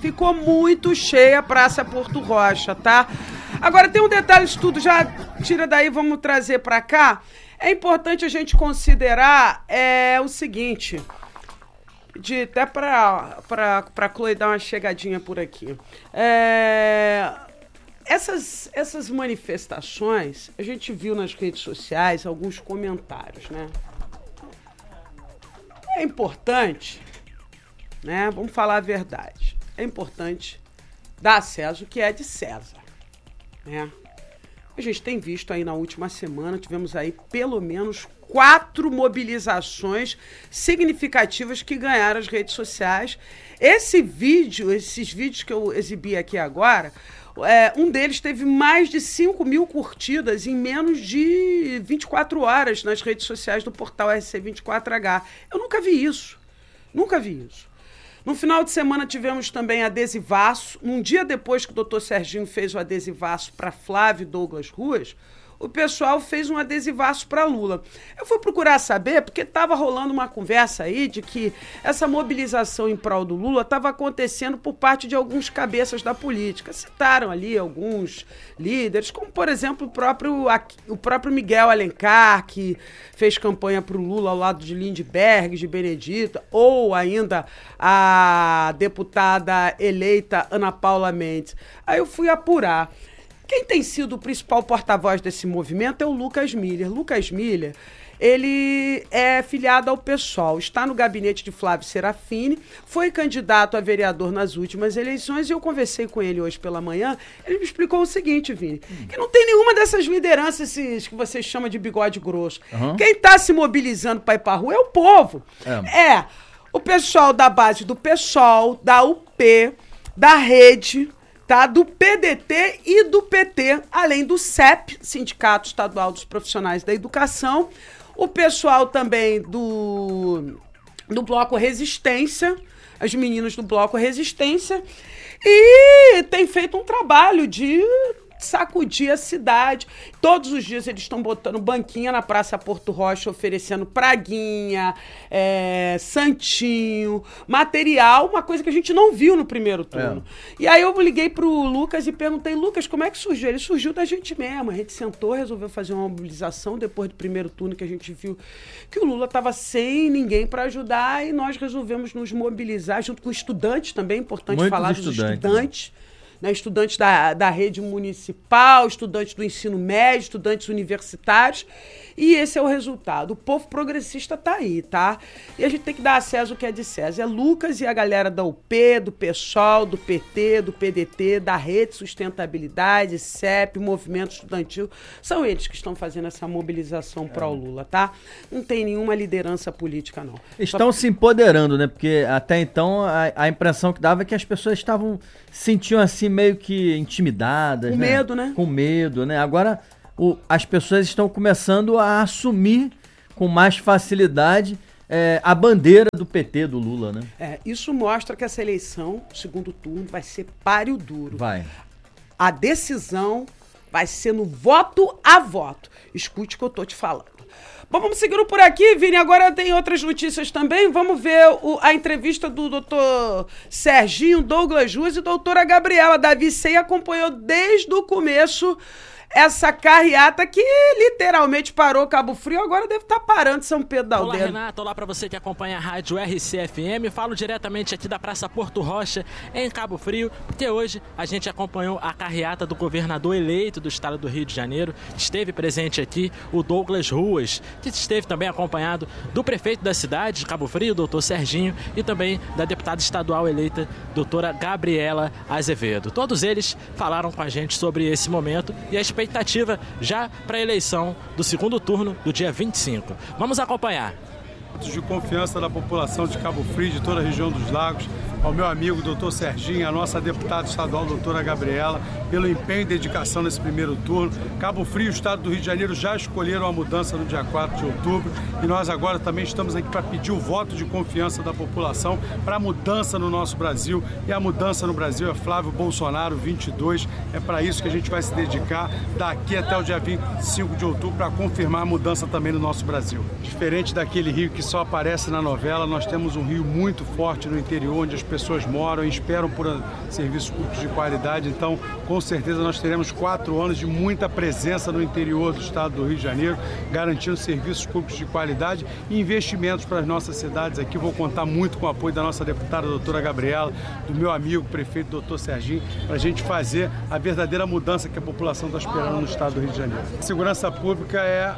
Ficou muito cheia a Praça Porto Rocha, tá? Agora tem um detalhe, isso tudo já tira daí, vamos trazer para cá. É importante a gente considerar o seguinte, até para Chloe dar uma chegadinha por aqui. Essas manifestações, a gente viu nas redes sociais alguns comentários, né? É importante, né? Vamos falar a verdade. É importante dar a César o que é de César, né? A gente tem visto aí na última semana, tivemos aí pelo menos 4 mobilizações significativas que ganharam as redes sociais. Esses vídeos que eu exibi aqui agora, um deles teve mais de 5.000 curtidas em menos de 24 horas nas redes sociais do portal RC24H. Eu nunca vi isso. Nunca vi isso. No final de semana tivemos também adesivaço. Um dia depois que o doutor Serginho fez o adesivaço para Flávio Douglas Ruas, o pessoal fez um adesivaço para Lula. Eu fui procurar saber, porque estava rolando uma conversa aí de que essa mobilização em prol do Lula estava acontecendo por parte de alguns cabeças da política. Citaram ali alguns líderes, como, por exemplo, o próprio Miguel Alencar, que fez campanha para o Lula ao lado de Lindbergh, de Benedita, ou ainda a deputada eleita Ana Paula Mendes. Aí eu fui apurar. Quem tem sido o principal porta-voz desse movimento é o Lucas Miller. Lucas Miller, ele é filiado ao PSOL, está no gabinete de Flávio Serafini, foi candidato a vereador nas últimas eleições e eu conversei com ele hoje pela manhã. Ele me explicou o seguinte, Vini, que não tem nenhuma dessas lideranças que você chama de bigode grosso. Quem está se mobilizando para ir para a rua é o povo. É o pessoal da base do PSOL, da UP, da Rede, tá? Do PDT e do PT, além do CEP, Sindicato Estadual dos Profissionais da Educação, o pessoal também do Bloco Resistência, as meninas do Bloco Resistência, e tem feito um trabalho de sacudir a cidade. Todos os dias eles estão botando banquinha na Praça Porto Rocha, oferecendo praguinha, santinho, material, uma coisa que a gente não viu no primeiro turno. E aí eu liguei pro Lucas e perguntei, Lucas, como é que surgiu? Ele surgiu da gente mesmo. A gente sentou, resolveu fazer uma mobilização depois do primeiro turno, que a gente viu que o Lula estava sem ninguém para ajudar, e nós resolvemos nos mobilizar junto com estudantes também, importante muitos falar dos estudantes. Né, estudantes da rede municipal, estudantes do ensino médio, estudantes universitários, e esse é o resultado. O povo progressista tá aí, tá? E a gente tem que dar a César o que é de César. É Lucas e a galera da UP, do PSOL, do PT, do PDT, da Rede Sustentabilidade, CEP, Movimento Estudantil, são eles que estão fazendo essa mobilização pró Lula, tá? Não tem nenhuma liderança política, não. Estão se empoderando, né? Porque até então a impressão que dava é que as pessoas sentiam assim meio que intimidadas, com medo, né? Com medo, né? Agora as pessoas estão começando a assumir com mais facilidade a bandeira do PT, do Lula, né? Isso mostra que essa eleição, segundo turno, vai ser páreo duro. Vai. A decisão vai ser no voto a voto. Escute o que eu tô te falando. Bom, vamos seguindo por aqui, Vini. Agora tem outras notícias também. Vamos ver a entrevista do doutor Serginho, Douglas Ruas e doutora Gabriela. Davi Sei acompanhou desde o começo essa carreata que literalmente parou Cabo Frio, agora deve estar parando São Pedro da Aldeia. Olá, Renato. Olá para você que acompanha a rádio RCFM. Falo diretamente aqui da Praça Porto Rocha, em Cabo Frio, porque hoje a gente acompanhou a carreata do governador eleito do estado do Rio de Janeiro. Esteve presente aqui o Douglas Ruas, que esteve também acompanhado do prefeito da cidade de Cabo Frio, doutor Serginho, e também da deputada estadual eleita, doutora Gabriela Azevedo. Todos eles falaram com a gente sobre esse momento e a expectativa já para a eleição do segundo turno do dia 25. Vamos acompanhar. De confiança da população de Cabo Frio, de toda a região dos Lagos, ao meu amigo doutor Serginho, a nossa deputada estadual doutora Gabriela, pelo empenho e dedicação nesse primeiro turno. Cabo Frio e o estado do Rio de Janeiro já escolheram a mudança no dia 4 de outubro e nós agora também estamos aqui para pedir o voto de confiança da população para a mudança no nosso Brasil, e a mudança no Brasil é Flávio Bolsonaro 22, é para isso que a gente vai se dedicar daqui até o dia 25 de outubro para confirmar a mudança também no nosso Brasil. Diferente daquele Rio que só aparece na novela, nós temos um Rio muito forte no interior, onde as pessoas pessoas moram e esperam por serviços públicos de qualidade. Então, com certeza, nós teremos 4 anos de muita presença no interior do estado do Rio de Janeiro, garantindo serviços públicos de qualidade e investimentos para as nossas cidades aqui. Vou contar muito com o apoio da nossa deputada, doutora Gabriela, do meu amigo, prefeito, doutor Serginho, para a gente fazer a verdadeira mudança que a população está esperando no estado do Rio de Janeiro. A segurança pública é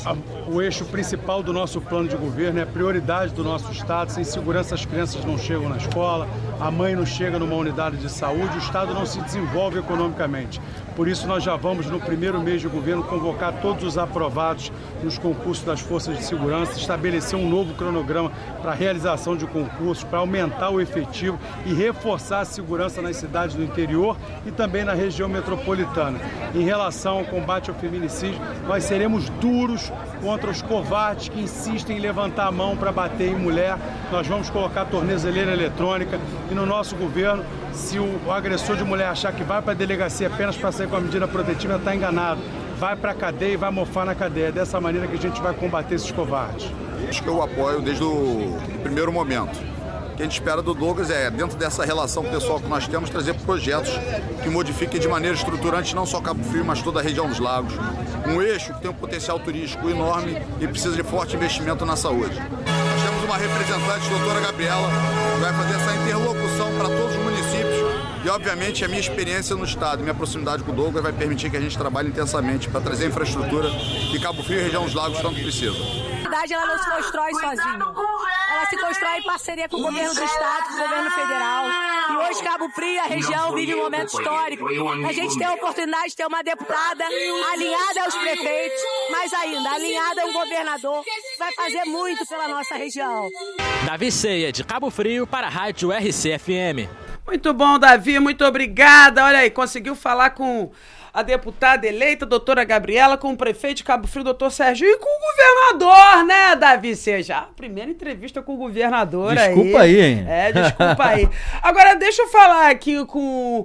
o eixo principal do nosso plano de governo, é a prioridade do nosso estado. Sem segurança as crianças não chegam na escola, a mãe não chega numa unidade de saúde, o estado não se desenvolve economicamente. Por isso nós já vamos, no primeiro mês de governo, convocar todos os aprovados nos concursos das forças de segurança, estabelecer um novo cronograma para a realização de concursos, para aumentar o efetivo e reforçar a segurança nas cidades do interior e também na região metropolitana. Em relação ao combate ao feminicídio, nós seremos duros contra os covardes que insistem em levantar a mão para bater em mulher. Nós vamos colocar tornezeleira eletrônica e no nosso governo, se o agressor de mulher achar que vai para a delegacia apenas para sair com a medida protetiva, está enganado. Vai para a cadeia e vai mofar na cadeia. É dessa maneira que a gente vai combater esses covardes. Acho que eu apoio desde o primeiro momento. O que a gente espera do Douglas é, dentro dessa relação pessoal que nós temos, trazer projetos que modifiquem de maneira estruturante não só Cabo Frio, mas toda a região dos lagos. Um eixo que tem um potencial turístico enorme e precisa de forte investimento na saúde. Nós temos uma representante, a doutora Gabriela, que vai fazer essa interlocução para todos os municípios e, obviamente, a minha experiência no estado, minha proximidade com o Douglas vai permitir que a gente trabalhe intensamente para trazer a infraestrutura que Cabo Frio e a região dos lagos tanto precisam. A cidade ela não se constrói sozinha. Ela se constrói em parceria com o governo do estado, com o governo federal. E hoje Cabo Frio e a região vive um momento histórico. A gente tem a oportunidade de ter uma deputada alinhada aos prefeitos, mais ainda, alinhada a um governador que vai fazer muito pela nossa região. Davi Ceia, de Cabo Frio, para a Rádio RCFM. Muito bom, Davi, muito obrigada. Olha aí, conseguiu falar com a deputada eleita, doutora Gabriela, com o prefeito de Cabo Frio, doutor Serginho, e com o governador, né, Davi? Seja a primeira entrevista com o governador. Desculpa aí, hein? Desculpa aí. Agora, deixa eu falar aqui com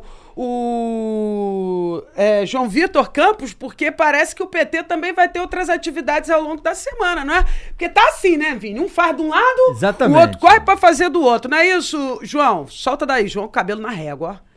o João Vitor Campos, porque parece que o PT também vai ter outras atividades ao longo da semana, não é? Porque tá assim, né, Vini? Um faz de um lado, exatamente, o outro corre pra fazer do outro. Não é isso, João? Solta daí, João, cabelo na régua, ó.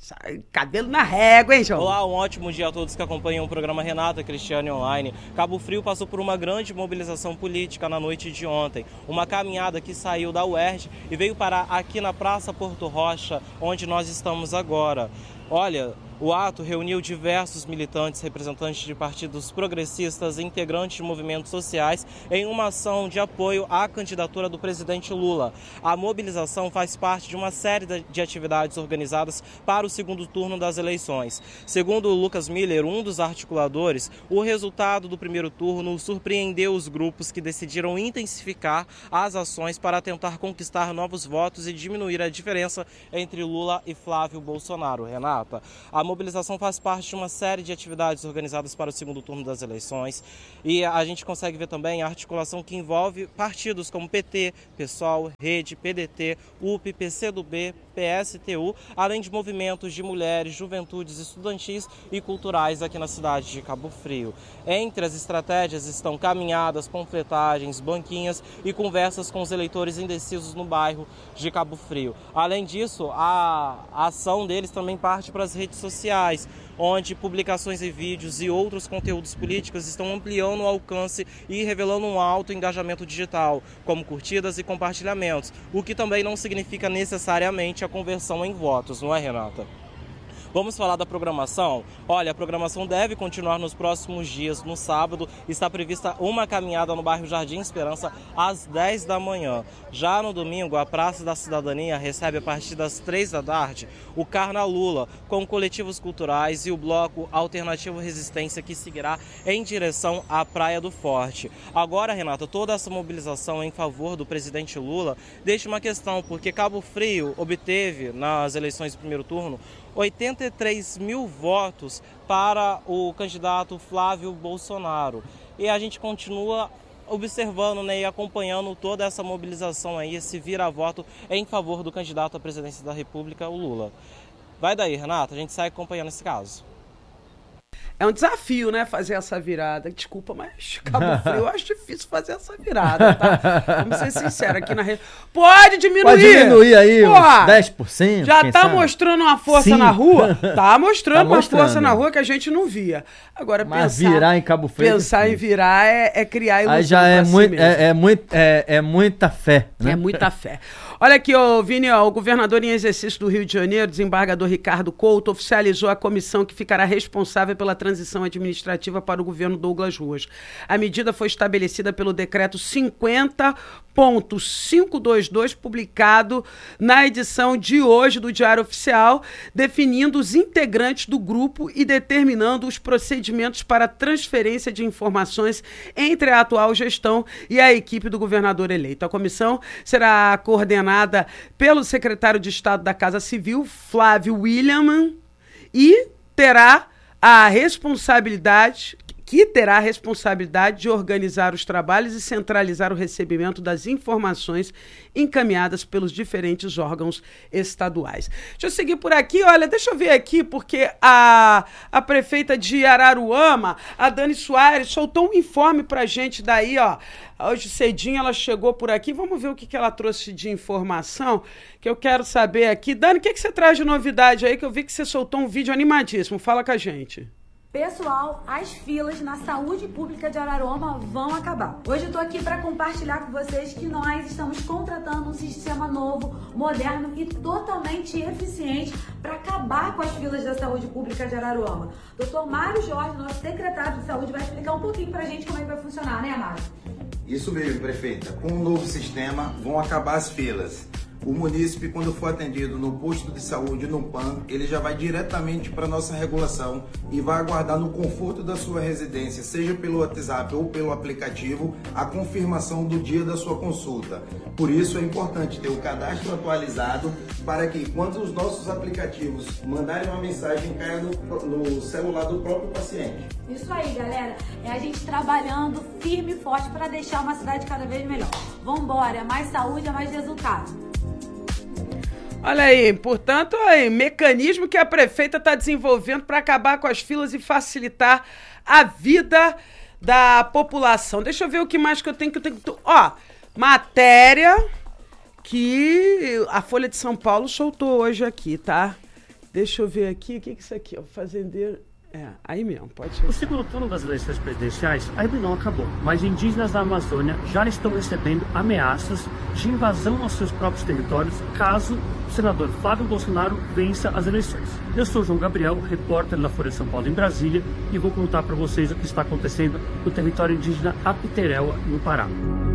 Cabelo na régua, hein, João? Olá, um ótimo dia a todos que acompanham o programa Renata Cristiane Online. Cabo Frio passou por uma grande mobilização política na noite de ontem. Uma caminhada que saiu da UERJ e veio parar aqui na Praça Porto Rocha, onde nós estamos agora. Olha, o ato reuniu diversos militantes, representantes de partidos progressistas e integrantes de movimentos sociais em uma ação de apoio à candidatura do presidente Lula. A mobilização faz parte de uma série de atividades organizadas para o segundo turno das eleições. Segundo o Lucas Miller, um dos articuladores, o resultado do primeiro turno surpreendeu os grupos que decidiram intensificar as ações para tentar conquistar novos votos e diminuir a diferença entre Lula e Flávio Bolsonaro. Renata, a mobilização faz parte de uma série de atividades organizadas para o segundo turno das eleições e a gente consegue ver também a articulação que envolve partidos como PT, PSOL, Rede, PDT, UP, PCdoB, PSTU, além de movimentos de mulheres, juventudes estudantis e culturais aqui na cidade de Cabo Frio. Entre as estratégias estão caminhadas, panfletagens, banquinhas e conversas com os eleitores indecisos no bairro de Cabo Frio. Além disso, a ação deles também parte para as redes sociais, onde publicações e vídeos e outros conteúdos políticos estão ampliando o alcance e revelando um alto engajamento digital, como curtidas e compartilhamentos, o que também não significa necessariamente a conversão em votos, não é, Renata? Vamos falar da programação? Olha, a programação deve continuar nos próximos dias. No sábado está prevista uma caminhada no bairro Jardim Esperança às 10 da manhã. Já no domingo, a Praça da Cidadania recebe a partir das 3 da tarde o Carna Lula, com coletivos culturais e o bloco Alternativo Resistência, que seguirá em direção à Praia do Forte. Agora, Renata, toda essa mobilização em favor do presidente Lula deixa uma questão, porque Cabo Frio obteve nas eleições do primeiro turno 83 mil votos para o candidato Flávio Bolsonaro. E a gente continua observando, né, e acompanhando toda essa mobilização aí, esse vira-voto em favor do candidato à presidência da República, o Lula. Vai daí, Renata, a gente segue acompanhando esse caso. É um desafio, né, fazer essa virada. Desculpa, mas Cabo Frio eu acho difícil fazer essa virada, tá? Vamos ser sinceros aqui na rede. Pode diminuir! Pode diminuir aí, porra, 10%. Já tá mostrando uma força na rua? Tá mostrando uma força na né? rua que a gente não via. Agora, mas virar em Cabo Frio... Pensar em virar é criar ilusão. Aí já é muita fé, né? É muita fé. Olha aqui, Vini, o governador em exercício do Rio de Janeiro, desembargador Ricardo Couto, oficializou a comissão que ficará responsável pela transição administrativa para o governo Douglas Ruas. A medida foi estabelecida pelo decreto 50.522, publicado na edição de hoje do Diário Oficial, definindo os integrantes do grupo e determinando os procedimentos para transferência de informações entre a atual gestão e a equipe do governador eleito. A comissão será coordenada pelo secretário de Estado da Casa Civil, Flávio William, e terá a responsabilidade de organizar os trabalhos e centralizar o recebimento das informações encaminhadas pelos diferentes órgãos estaduais. Deixa eu seguir por aqui, olha, deixa eu ver aqui, porque a prefeita de Araruama, a Dani Soares, soltou um informe pra gente daí, ó. Hoje cedinho ela chegou por aqui, vamos ver o que ela trouxe de informação, que eu quero saber aqui. Dani, o que você traz de novidade aí, que eu vi que você soltou um vídeo animadíssimo, fala com a gente. Pessoal, as filas na saúde pública de Araruama vão acabar. Hoje eu tô aqui para compartilhar com vocês que nós estamos contratando um sistema novo, moderno e totalmente eficiente para acabar com as filas da saúde pública de Araruama. Dr. Mário Jorge, nosso secretário de saúde, vai explicar um pouquinho pra gente como é que vai funcionar, né, Mário? Isso mesmo, prefeita. Com o novo sistema, vão acabar as filas. O munícipe, quando for atendido no posto de saúde, no PAN, ele já vai diretamente para a nossa regulação e vai aguardar no conforto da sua residência, seja pelo WhatsApp ou pelo aplicativo, a confirmação do dia da sua consulta. Por isso é importante ter o cadastro atualizado para que, quando os nossos aplicativos mandarem uma mensagem, caia no celular do próprio paciente. Isso aí, galera. É a gente trabalhando firme e forte para deixar uma cidade cada vez melhor. Vambora, é mais saúde, é mais resultado. Olha aí, portanto, mecanismo que a prefeita está desenvolvendo para acabar com as filas e facilitar a vida da população. Deixa eu ver o que mais que eu tenho. Ó, matéria que a Folha de São Paulo soltou hoje aqui, tá? Deixa eu ver aqui, o que é isso aqui? O fazendeiro... aí mesmo, pode ser. O segundo turno das eleições presidenciais ainda não acabou, mas indígenas da Amazônia já estão recebendo ameaças de invasão aos seus próprios territórios caso o senador Flávio Bolsonaro vença as eleições. Eu sou João Gabriel, repórter da Folha de São Paulo em Brasília, e vou contar para vocês o que está acontecendo no território indígena Apiteréua, no Pará.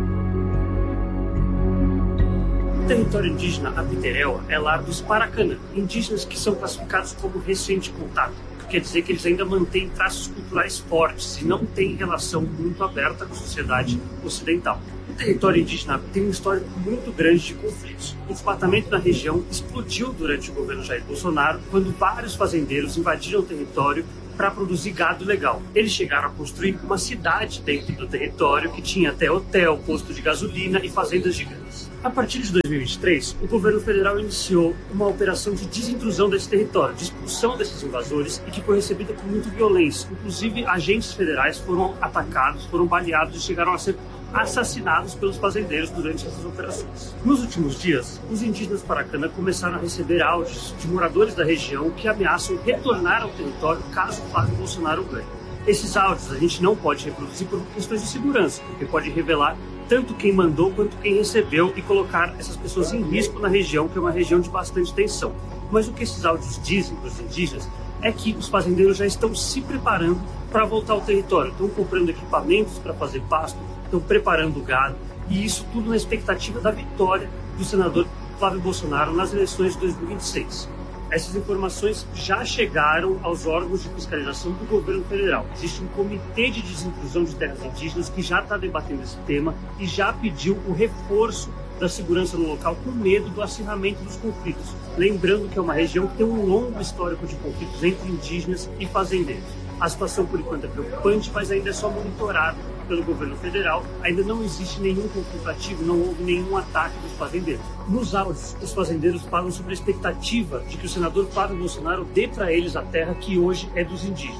O território indígena Apiteréua é lar dos Paracanã, indígenas que são classificados como recente contato. Quer dizer que eles ainda mantêm traços culturais fortes e não têm relação muito aberta com a sociedade ocidental. O território indígena tem um histórico muito grande de conflitos. O desmatamento na região explodiu durante o governo Jair Bolsonaro, quando vários fazendeiros invadiram o território para produzir gado legal. Eles chegaram a construir uma cidade dentro do território que tinha até hotel, posto de gasolina e fazendas gigantes. A partir de 2023, o governo federal iniciou uma operação de desintrusão desse território, de expulsão desses invasores, e que foi recebida com muita violência. Inclusive, agentes federais foram atacados, foram baleados e chegaram a ser assassinados pelos fazendeiros durante essas operações. Nos últimos dias, os indígenas Paracanã começaram a receber áudios de moradores da região que ameaçam retornar ao território caso Flávio Bolsonaro ganhe. Esses áudios a gente não pode reproduzir por questões de segurança, porque pode revelar tanto quem mandou quanto quem recebeu e colocar essas pessoas em risco na região, que é uma região de bastante tensão. Mas o que esses áudios dizem para os indígenas é que os fazendeiros já estão se preparando para voltar ao território, estão comprando equipamentos para fazer pasto, estão preparando o gado, e isso tudo na expectativa da vitória do senador Flávio Bolsonaro nas eleições de 2026. Essas informações já chegaram aos órgãos de fiscalização do governo federal. Existe um comitê de desintrusão de terras indígenas que já está debatendo esse tema e já pediu o reforço da segurança no local com medo do acirramento dos conflitos. Lembrando que é uma região que tem um longo histórico de conflitos entre indígenas e fazendeiros. A situação, por enquanto, é preocupante, mas ainda é só monitorada pelo governo federal. Ainda não existe nenhum conflito ativo, não houve nenhum ataque dos fazendeiros. Nos áudios, os fazendeiros falam sobre a expectativa de que o senador Flávio Bolsonaro dê para eles a terra que hoje é dos indígenas.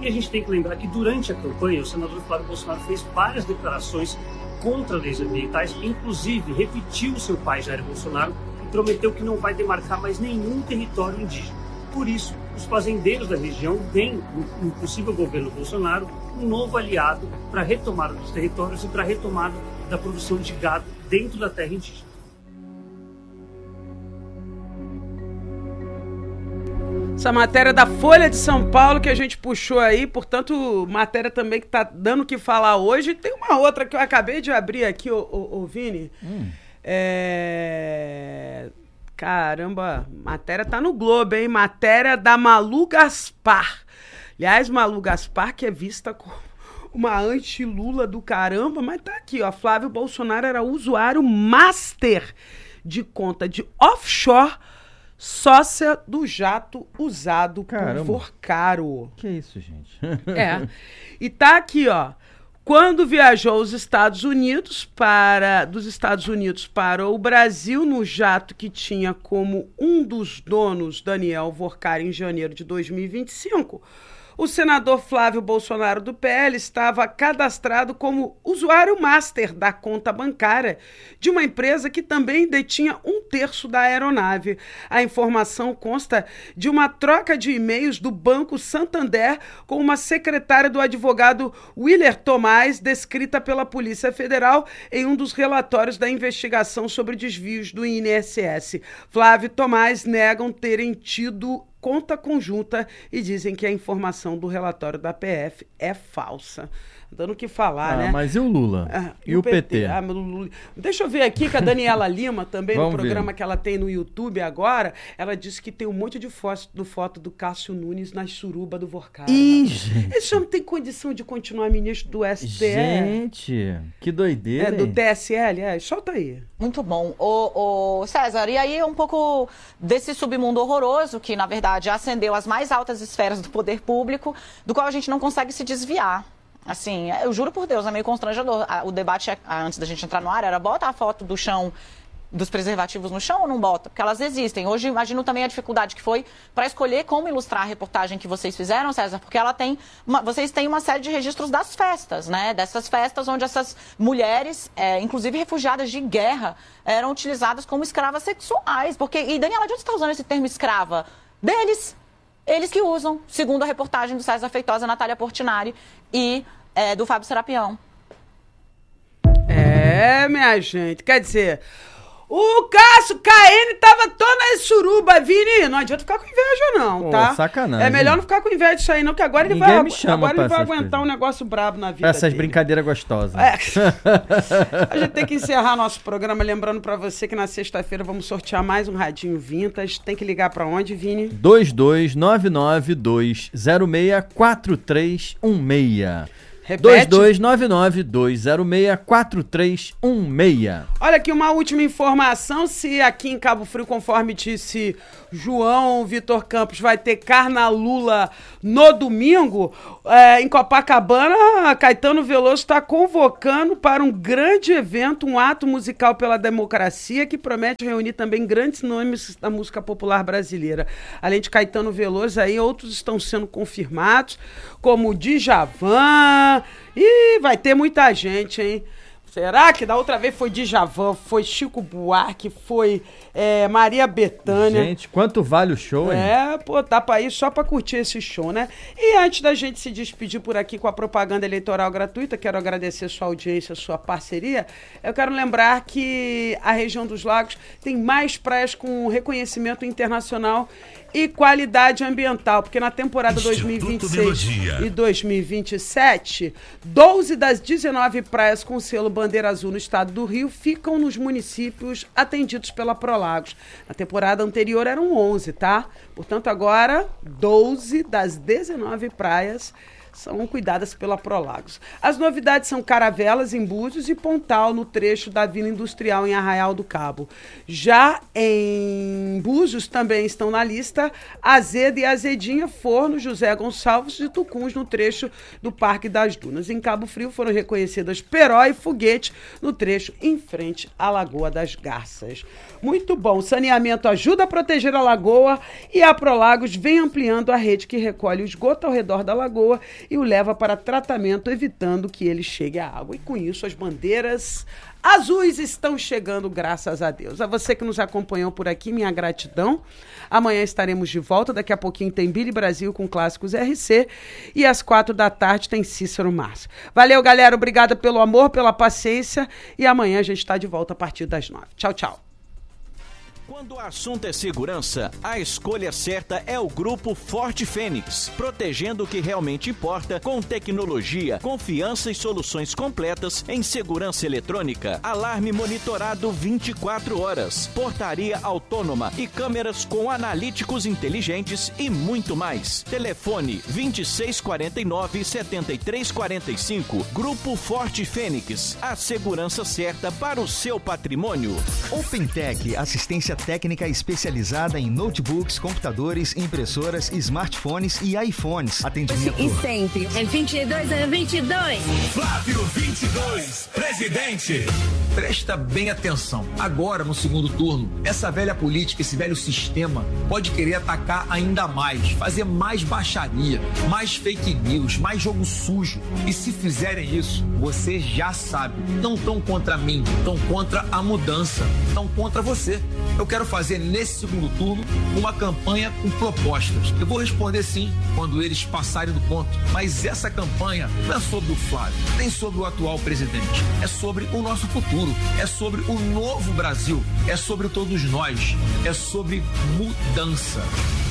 E a gente tem que lembrar que durante a campanha o senador Flávio Bolsonaro fez várias declarações contra leis ambientais, inclusive repetiu o seu pai Jair Bolsonaro e prometeu que não vai demarcar mais nenhum território indígena. Por isso, os fazendeiros da região veem no possível governo Bolsonaro um novo aliado para a retomada dos territórios e para a retomada da produção de gado dentro da terra indígena. Essa matéria da Folha de São Paulo que a gente puxou aí, portanto, matéria também que tá dando o que falar hoje. Tem uma outra que eu acabei de abrir aqui, ô Vini. Caramba, matéria tá no Globo, hein? Matéria da Malu Gaspar. Aliás, Malu Gaspar, que é vista como uma anti-Lula do caramba, mas tá aqui, ó. Flávio Bolsonaro era usuário master de conta de offshore, sócia do jato usado por Vorcaro. Que isso, gente? E tá aqui, ó. Quando viajou aos Estados Unidos dos Estados Unidos para o Brasil no jato que tinha como um dos donos Daniel Vorcaro em janeiro de 2025, o senador Flávio Bolsonaro do PL estava cadastrado como usuário master da conta bancária de uma empresa que também detinha 1/3 da aeronave. A informação consta de uma troca de e-mails do Banco Santander com uma secretária do advogado Willer Tomás, descrita pela Polícia Federal em um dos relatórios da investigação sobre desvios do INSS. Flávio e Tomás negam terem tido conta conjunta e dizem que a informação do relatório da PF é falsa. Dando o que falar, né? Mas e o Lula? E o PT? Deixa eu ver aqui que a Daniela Lima, também no programa que ela tem no YouTube agora, ela disse que tem um monte de foto do Cássio Nunes nas suruba do Vorcaro. Gente! Esse homem tem condição de continuar ministro do STF? Gente, que doideira. Do TSL? Solta aí. Muito bom. Ô César, e aí um pouco desse submundo horroroso que, na verdade, acendeu as mais altas esferas do poder público, do qual a gente não consegue se desviar. Assim, eu juro por Deus, é meio constrangedor. O debate, antes da gente entrar no ar, era bota a foto do chão, dos preservativos no chão ou não bota? Porque elas existem. Hoje, imagino também a dificuldade que foi para escolher como ilustrar a reportagem que vocês fizeram, César, porque vocês têm uma série de registros das festas, né? Dessas festas onde essas mulheres, inclusive refugiadas de guerra, eram utilizadas como escravas sexuais. E Daniela, de onde você está usando esse termo escrava? Deles. Eles que usam, segundo a reportagem do César Feitosa, Natália Portinari e do Fábio Serapião. Minha gente, quer dizer, o Cássio KN tava todo na suruba, Vini. Não adianta ficar com inveja, não, tá? Sacanagem. É melhor não ficar com inveja disso aí, não, que agora ele vai aguentar um negócio brabo na vida. Pra essas brincadeiras gostosas. A gente tem que encerrar nosso programa, lembrando pra você que na sexta-feira vamos sortear mais um radinho vintage. Tem que ligar pra onde, Vini? 2299-206-4316. Repete. 2299-206-4316. Olha aqui uma última informação, se aqui em Cabo Frio, conforme disse João Vitor Campos, vai ter Carnalula no domingo, em Copacabana, Caetano Veloso está convocando para um grande evento, um ato musical pela democracia, que promete reunir também grandes nomes da música popular brasileira. Além de Caetano Veloso, aí outros estão sendo confirmados, como Djavan. E vai ter muita gente, hein? Será que da outra vez foi Djavan, foi Chico Buarque, foi Maria Bethânia? Gente, quanto vale o show, hein? Dá pra ir só pra curtir esse show, né? E antes da gente se despedir por aqui com a propaganda eleitoral gratuita, quero agradecer sua audiência, sua parceria. Eu quero lembrar que a região dos Lagos tem mais praias com reconhecimento internacional e qualidade ambiental, porque na temporada 2026 e 2027, 12 das 19 praias com selo Bandeira Azul no estado do Rio ficam nos municípios atendidos pela Prolagos. Na temporada anterior eram 11, tá? Portanto, agora 12 das 19 praias são cuidadas pela Prolagos. As novidades são Caravelas em Búzios e Pontal no trecho da Vila Industrial em Arraial do Cabo. Já em Búzios também estão na lista Azeda e Azedinha, Forno, José Gonçalves e Tucuns no trecho do Parque das Dunas. Em Cabo Frio foram reconhecidas Peró e Foguete no trecho em frente à Lagoa das Garças. Muito bom, o saneamento ajuda a proteger a lagoa e a Prolagos vem ampliando a rede que recolhe o esgoto ao redor da lagoa e o leva para tratamento, evitando que ele chegue à água. E com isso as bandeiras azuis estão chegando, graças a Deus. A você que nos acompanhou por aqui, minha gratidão. Amanhã estaremos de volta. Daqui a pouquinho tem Billy Brasil com Clássicos RC. E às 16h tem Cícero Márcio. Valeu, galera. Obrigada pelo amor, pela paciência. E amanhã a gente está de volta a partir das 9. Tchau, tchau. Quando o assunto é segurança, a escolha certa é o Grupo Forte Fênix, protegendo o que realmente importa com tecnologia, confiança e soluções completas em segurança eletrônica, alarme monitorado 24 horas, portaria autônoma e câmeras com analíticos inteligentes e muito mais. Telefone 2649-7345. Grupo Forte Fênix, a segurança certa para o seu patrimônio. OpenTech, assistência técnica especializada em notebooks, computadores, impressoras, smartphones e iPhones. Atendimento. E sempre. É 22, é 22. Flávio 22, presidente. Presta bem atenção. Agora, no segundo turno, essa velha política, esse velho sistema pode querer atacar ainda mais, fazer mais baixaria, mais fake news, mais jogo sujo. E se fizerem isso, você já sabe, não estão contra mim, estão contra a mudança, estão contra você. Eu quero fazer nesse segundo turno uma campanha com propostas. Eu vou responder sim quando eles passarem do ponto. Mas essa campanha não é sobre o Flávio, nem sobre o atual presidente. É sobre o nosso futuro. É sobre o novo Brasil. É sobre todos nós. É sobre mudança.